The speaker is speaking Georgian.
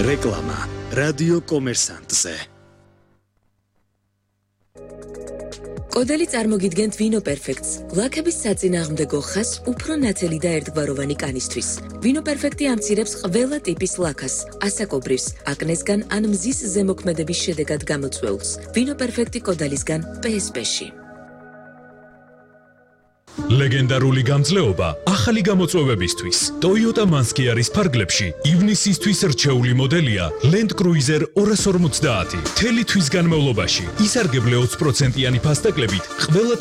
რეკლამა რადიო კომერსანტზე. კოდელი წარმოგიდგენთ ვინო პერფექტს, ლაქების საწინააღმდეგო ხაზს უფრო ნათელი და ერთგვაროვანი კანისთვის. ვინო პერფექტი ამცირებს ყველა ტიპის ლაქას, ასაკობრივს, აკნესგან ან მზის ზემოქმედების შედეგად გამოწვეულს. ვინო პერფექტი კოდალისგან PSP-ში. ლეგენდარული გამძლეობა ახალი გამოწვევებისთვის. Toyota Manskiaris ფარგლებში ივნისისთვის რჩეული მოდელია Land Cruiser 250. მთელი თვის განმავლობაში ისარგებლე 20%-იანი ფასტაკლებით ყველა